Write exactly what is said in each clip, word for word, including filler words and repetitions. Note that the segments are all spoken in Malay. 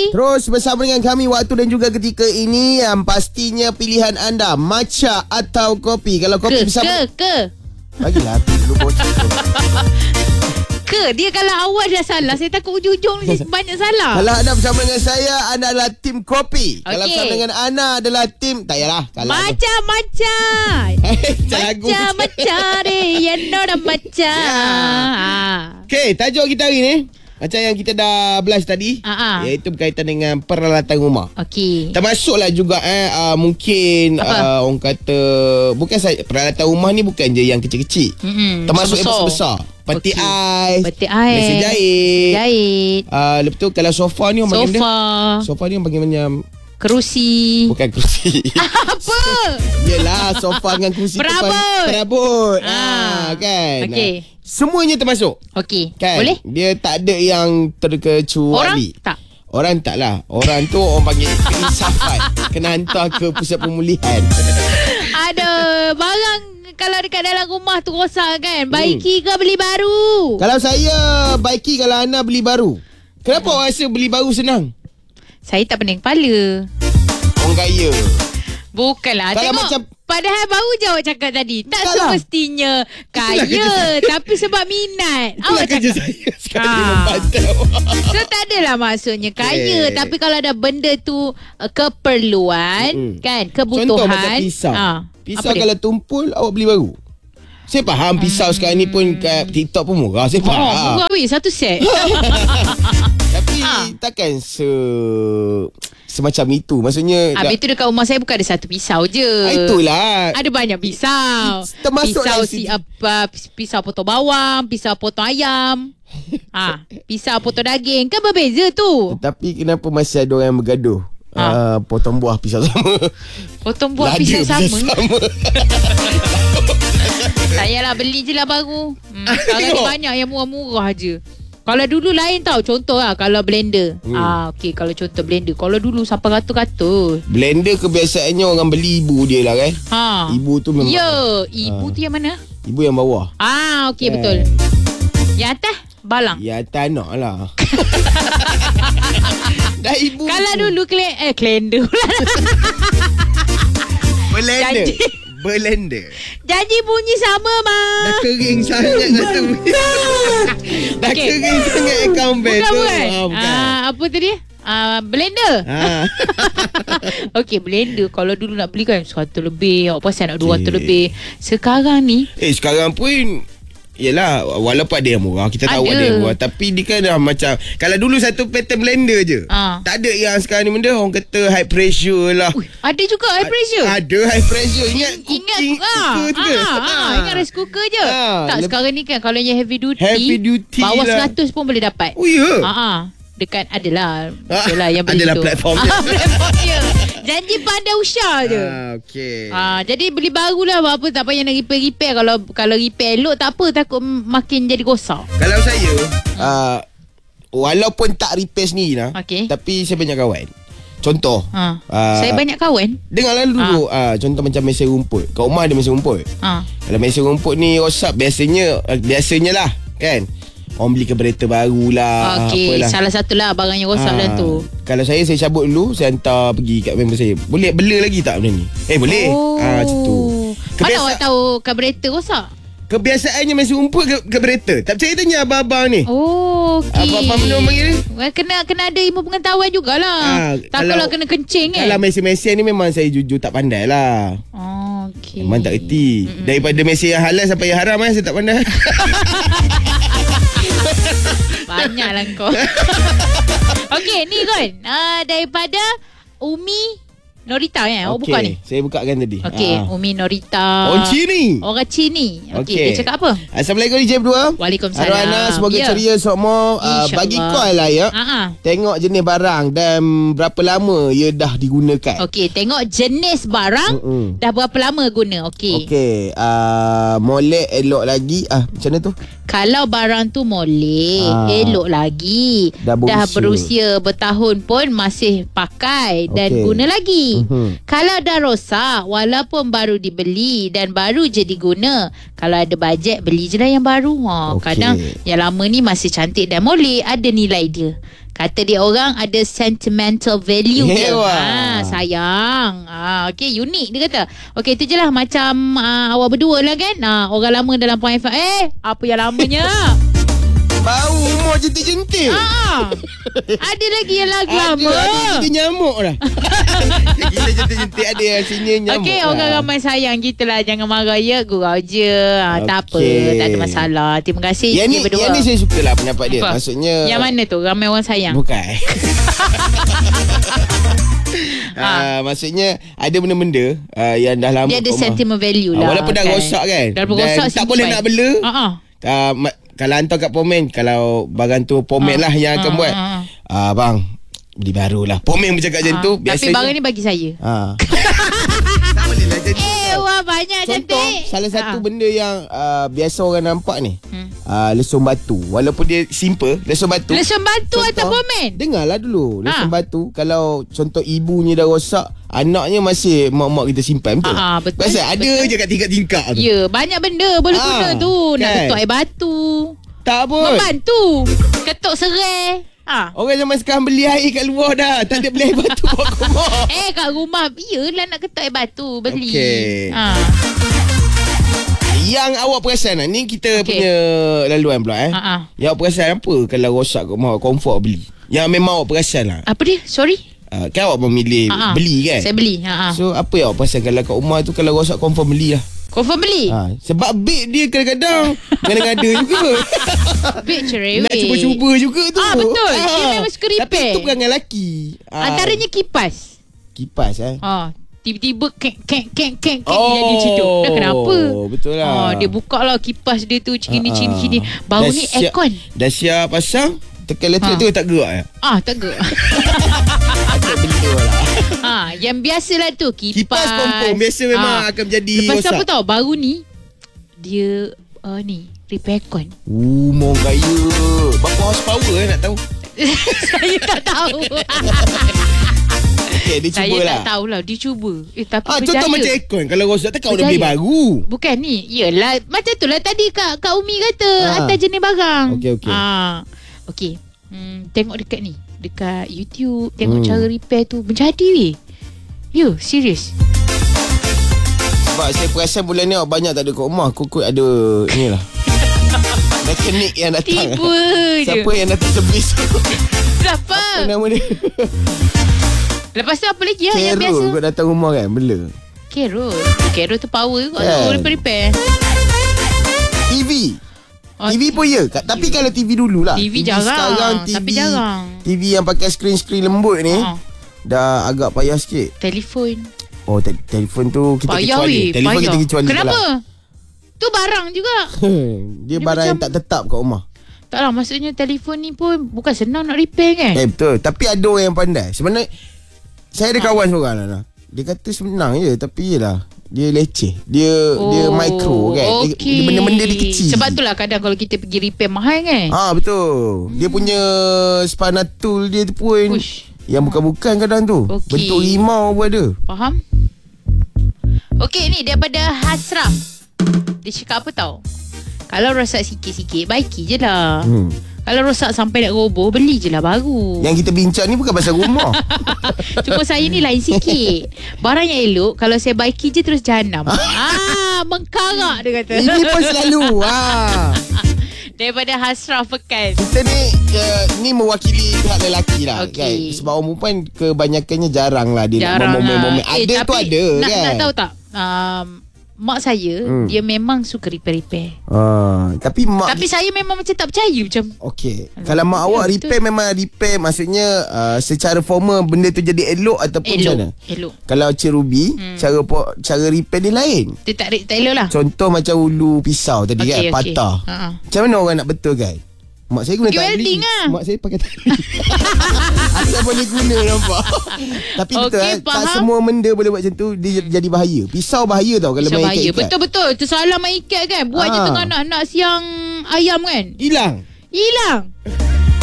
Terus bersama dengan kami waktu dan juga ketika ini. Yang pastinya pilihan anda matcha atau kopi. Kalau kopi ke, bersama Ke ke bagilah dulu bocor. Ke dia kalau awal dah salah, saya takut ujung-ujung ni banyak salah. Kalau anda bersama dengan saya, anda adalah tim kopi. Okay. Kalau bersama dengan Ana adalah tim, tak yalah. Macam-macam. Macam-macam dia. You know dah macam. Okay, tajuk kita hari ni macam yang kita dah blast tadi, uh-huh. iaitu berkaitan dengan peralatan rumah. Okey. Termasuklah juga eh uh, mungkin uh, orang kata bukan saja peralatan rumah ni bukan je yang kecil-kecil. Mm-hmm. Termasuk yang besar-besar. Peti okay. ais, peti ais, mesin jahit. Jahit. Uh, lepas tu kalau sofa ni orang panggil sofa. Sofa ni orang panggil macam kerusi. Bukan kerusi. Apa? Yelah, sofa dengan kerusi. Perabot. Perabot. Ah. Ah, kan. Okey. Ah. Semuanya termasuk. Okey. Kan? Boleh? Dia tak ada yang terkecuali. Orang tak? Orang tak lah. Orang tu orang panggil keinsafan. Kena hantar ke pusat pemulihan. Ada barang kalau dekat dalam rumah tu rosak kan, baiki ke beli baru? Kalau saya baiki, kalau Ana beli baru. Kenapa orang rasa beli baru senang? Saya tak pening kepala. Orang kaya. Bukanlah. Kalau Tengok macam, padahal baru je awak cakap tadi. Tak Itulah. semestinya kaya, tapi sebab minat. Itulah Awak kerja cakap saya sekali Ah. membantu. So tak adalah maksudnya kaya, Yeah. tapi kalau ada benda tu uh, keperluan, Mm-mm. kan, kebutuhan. Contoh macam pisau. Ah, Pisau apa kalau tumpul, awak beli baru. Saya faham pisau hmm. sekarang ni pun kat TikTok pun murah. Saya dia? faham. Oh, murah weh, satu set. Tapi Ah. takkan se semacam itu. Maksudnya Habis tu dekat rumah saya bukan ada satu pisau je. Ah, itulah. Ada banyak pisau. Termasuk pisau dalam si segi- apa, pisau potong bawang, pisau potong ayam. Ah, pisau potong daging. Kan berbeza tu. Tapi kenapa masih ada orang yang bergaduh? Ha. Uh, potong buah pisau sama. Potong buah Lada pisau sama. sama. Saya lah beli je lah baru. Hmm, sekarang ni banyak yang murah-murah je. Kalau dulu lain tau. Contoh lah kalau blender. Hmm. Ah, okay, kalau contoh blender. Kalau dulu sampai ratus-ratus. Blender kebiasaannya orang beli ibu dia lah kan. Ha. Ibu tu memang. Ya, ibu Ah. tu yang mana? Ibu yang bawah. Ah, okey, Eh. betul. Yang atas balang. Ya tak nak lah. Dah ibu. Kalau dulu kle- eh blender pula. Blender. Janji. Blender. Janji bunyi sama mah. Dah kering sangat kata. Dah Okey. kering sangat akaun bank Bukan tu. bukan. Ah, bukan. Ah, apa tadi? Ah, blender. Ah. Okey, blender kalau dulu nak beli kan seratus lebih, awak pasal nak dua ratus Cik. lebih. Sekarang ni Eh sekarang pun yelah, walaupun ada yang murah, kita tahu Ada. ada yang murah, tapi dia kan dah macam kalau dulu satu pattern blender je. Ah. Tak ada yang sekarang ni benda orang kata high pressure lah. Ui, ada juga high pressure. A- Ada high pressure. Ingat Ingat cooking ah, cooker tu ke? ah, ah, ingat rice cooker je. Ah, tak lep- sekarang ni kan kalau yang heavy duty, Heavy duty bawah lah. seratus pun boleh dapat. Oh ya. Ha ah. Dekat adalah Ah, itulah yang beli adalah tu. platform dia. Ah, platform dia. Janji pandai usah je. Ah, okey. Ah, jadi beli barulah apa tak payah nak repair-repair. Kalau kalau repair elok tak apa, takut makin jadi rosak. Kalau saya uh, walaupun tak repair sendiri lah, Okey. tapi saya banyak kawan. Contoh Ha. ah, Saya banyak kawan. dengarlah dulu ah. Contoh macam mesin rumput. Kat rumah ada mesin rumput. Ha. Kalau mesin rumput ni rosak, biasanya uh, biasanya lah kan, orang beli kereta baru lah. Okey, apalah. salah satulah barang yang rosak Ah, dalam tu. Kalau saya, saya cabut dulu, saya hantar pergi kat member saya. Boleh bela lagi tak benda ni? Eh boleh. Oh. Ah, macam tu. Mana Kebiasa- awak tahu karburator rosak? Kebiasaannya mesin rumput ke, kereta. Tak percaya tanya abang-abang ni. Oh, okey. Abang-abang mana orang panggil ni? Well, kena kena ada ilmu pengetahuan jugalah. Ah, Takutlah kalau- kena kencing kan. Kalau mesin-mesin ni memang saya jujur tak pandai lah. Oh, okey. Memang tak erti. Mm-mm. Daripada mesin yang halal sampai yang haram eh, saya tak pandai. Banyaklah kau. Okey, ni Gon. Uh, daripada Umi Norita kan? Oh, Okey, bukan ni. saya bukakan tadi. Okey, Ah. Umi Norita. Orang Cini. Orang Cini. Okey, Okey. dia cakap apa? Assalamualaikum D J berdua. Waalaikumsalam. Arwana, semoga Ya. ceria semua. Uh, InsyaAllah. bagi call lah ya. Ha ah. Tengok jenis barang dan berapa lama ia dah digunakan. Okey, tengok jenis barang Mm-mm. dah berapa lama guna. Okey. Okey, uh, molek elok lagi. Ah, macam mana tu? Kalau barang tu molek, Ah. elok lagi. Dah berusia. Dah berusia bertahun pun masih pakai dan Okey. guna lagi. Mhm. Kalau dah rosak, walaupun baru dibeli dan baru je diguna, kalau ada bajet, beli je lah yang baru. Ha, Okey. kadang yang lama ni masih cantik dan molek, ada nilai dia. Kata dia orang ada sentimental value dia. Hewa. Ha, sayang. Ha, okay, unik dia kata. Okay, itu je lah macam uh, awak berdua lah kan. Ha, orang lama dalam Puan F M. Eh, apa yang lamanya? Bau umur jentik-jentik. Ha, ada lagi yang lagu Ada, lama. ada kita nyamuk dah. Gila jentik-jentik ada yang sini nyamuk. Okey, lah. orang ramai sayang kita lah. Jangan marah ya, gurau je. Ha, tak apa, Okey. tak ada masalah. Terima kasih Yang ni, kita berdua. yang ni saya suka lah pendapat dia. Apa? Maksudnya Yang mana tu? Ramai orang sayang. Bukan. Ah, maksudnya ada benda-benda uh, yang dah lama Dia ada kat rumah. sentimental value Ah, lah. walaupun dah rosak kan. Dah rosak, tak boleh nak bela. Ha ah. Uh, ma- kalau hantar kat Pomen, kalau barang tu Pomen Ah, lah yang akan ah, buat. ah, Ah, bang, beli baru lah. Pomen bercakap macam Ah, tu. Tapi Biasanya barang ni bagi saya. Ah. Tak boleh lah jadi. Eh, wah banyak Contoh, cantik. salah satu Ah. benda yang uh, biasa orang nampak ni. Hmm. Uh, lesung batu. Walaupun dia simple, lesung batu. Lesung batu Contoh, atau Pomen? Dengarlah dulu. Lesung Ha. batu, kalau contoh ibunya dah rosak, anaknya masih mak-mak kita simpan, betul? Ha, ha, betul. Pasal ada Betul. je kat tingkap-tingkap tu. Ya, banyak benda boleh Ah, guna tu. Nak kan? ketuk air batu. Tak pun. Membantu. Ketuk serai. Ha. Orang zaman sekarang beli air kat luar dah. Tak ada beli air batu buat rumah. Eh, kat rumah. Yelah nak ketuk air batu. Beli. Okey. Ha. Yang awak perasan lah, ni kita Okey. punya laluan pula eh. Ha, ha. Yang awak perasan apa kalau rosak kat rumah, comfort beli? Yang memang awak perasan lah. Apa dia? Sorry? Uh, kan awak memilih Ha, ha. beli kan? Saya beli. Ha, ha. So apa yang awak perasan kalau kat rumah tu kalau rosak confirm beli lah. Confirm beli? Ha, sebab beg dia kadang-kadang ngada-ngada juga. Beg cerewet. Nak cuba-cuba juga tu. Ah, betul. Dia memang suka repair. Tapi itu perangai lelaki. Ah, Antaranya kipas. kipas eh. Ha. Tiba-tiba kek kek kek kek kek Oh, dia jadi hidup. Dah kenapa? betul lah. Ha, dia buka lah kipas dia tu cini Ah, cini ah. cini. Bau Dah ni siap- aircon. Dah siap pasang, tekan elektrik Ha. tu tak gerak ya. Ah, tak gerak. Ada benda lah. ha, yang biasalah tu kipas. Kipas confirm biasa memang Ah. akan menjadi Lepas tu rosak. apa tau? Baru ni dia uh, ni repair aircon. Uh, mau gaya. Berapa horsepower eh, nak tahu? Saya tak tahu. Okay, dia Saya cuba lah. tak tahulah. Dia cuba. Eh, tapi Ah, berjaya. contoh macam aircon. Kalau rosak tak kau nak Berjaya. beli baru. Bukan ni. Yelah. Macam tu lah tadi Kak, Kak Umi kata. Ah. Hantar jenis barang. Okey, okey. Ah. Okey. Hmm, tengok dekat ni. Dekat YouTube. Tengok Hmm. cara repair tu. Menjadi weh. Ya, serius. Sebab saya perasan bulan ni awak banyak tak ada kat rumah. Kukut ada ni lah. Mekanik yang datang. Tiba je. Siapa yang datang servis tu? Siapa? Apa nama dia? Lepas tu apa lagi ya, yang biasa? Carol kot datang rumah kan. Bela. Carol. Carol tu power kot. Kan? Tu repair. T V. Oh, T V pun ya. Ka- Tapi kalau T V dulu lah. T V jarang, sekarang, T V, tapi jarang. T V yang pakai skrin-skrin lembut ni. Ah. Dah agak payah sikit. Telefon. Oh, te- telefon tu kita Payah kecuali. weh. Telefon Payah. kita kecuali. Kenapa? Tu barang juga. Dia, Dia barang yang macam- tak tetap kat rumah. Tak lah, maksudnya telefon ni pun bukan senang nak repair kan? Eh betul. Tapi ada orang yang pandai. Sebenarnya saya ada kawan seorang lah. Dia kata senang je. Tapi yelah, dia leceh. Dia oh, dia micro kan. Dia, okey. dia benda-benda dia kecil. Sebab tu lah kadang kalau kita pergi repair mahal kan? Ah betul. Dia punya spana tool dia tu pun Ush. yang bukan-bukan kadang tu. Okey. Bentuk rimau pun ada. Faham? Okey, ni daripada Hasraf. Dia cakap apa tau? Kalau rosak sikit-sikit, baiki je lah. Hmm. Kalau rosak sampai nak roboh, beli je lah baru. Yang kita bincang ni bukan pasal rumah. Cuma saya ni lain sikit. Barang yang elok, kalau saya baiki je terus jahanam. ah, mengkarak dia kata. Ini pun selalu. Ah. Daripada Hasraf Pekan. Kita ni uh, ni mewakili pihak lelaki lah Okey. kan. Sebab orang perempuan kebanyakannya jarang lah dia Jarang nak momen-momen. lah. Ada tu ada nak, kan. Nak tahu tak? Um, mak saya, Hmm. dia memang suka repair-repair. Ah, tapi mak Tapi saya memang macam tak percaya macam. okey. Kalau mak awak betul. repair memang repair maksudnya uh, secara formal benda tu jadi elok ataupun macam mana? Elok. Elok. Kalau Cik Ruby, Hmm. cara po- cara repair dia lain. Dia tak, tak elok lah. Contoh macam ulu pisau tadi Okey, kan, okey. patah. Ha-ha. Macam mana orang nak betulkan? Mak saya guna Pergi tali. welding lah. Mak saya pakai tali. Asal boleh guna nampak. Tapi Okey, betul eh, tak faham. semua benda boleh buat macam tu dia jadi bahaya. Pisau bahaya tau kalau Pisau main bahaya. ikat-ikat. Betul-betul. Tersalah main ikat kan. Buat je Ah. tengah nak, nak siang ayam kan. Hilang. Hilang.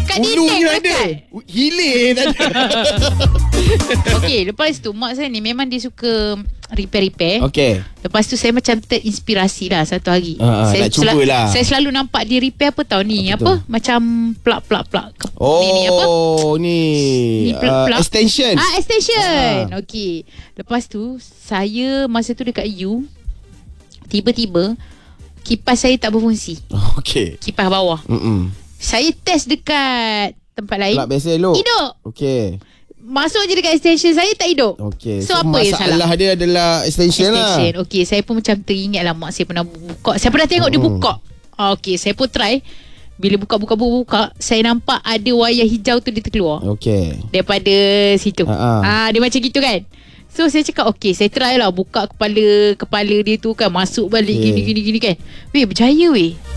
Dekat Ulu dinding ni ada. dekat. Hilir tak ada. Okey, lepas tu mak saya ni memang dia suka repair-repair. Okey. Lepas tu saya macam terinspirasi lah satu hari. Ah, saya nak cubalah. Saya selalu nampak dia repair apa tau ni? Apa Apa? tu? Macam plug-plug-plug. Oh, Ni, ni apa? ni, Ni plug, uh, plug. extension. Ah, extension. Ah. Okey. Lepas tu saya masa tu dekat U, tiba-tiba kipas saya tak berfungsi. Okey. Kipas bawah. Mm-mm. Saya test dekat tempat lain. Plug biasa elok. Hidup. Okey. Masuk je dekat extension saya tak hidup. Okey. So, apa yang salah? Masalah dia adalah extension, Extension. lah. Okey, saya pun macam teringat lah mak saya pernah buka. Saya pernah tengok Hmm. dia buka. Ah, Okey, saya pun try. Bila buka-buka-buka, saya nampak ada wayar hijau tu dia terkeluar. Okey. Daripada situ. Ha-ha. Ah, dia macam gitu kan. So saya cakap okey, saya try lah buka kepala kepala dia tu kan, masuk balik Okay. gini gini gini kan. Weh, berjaya weh.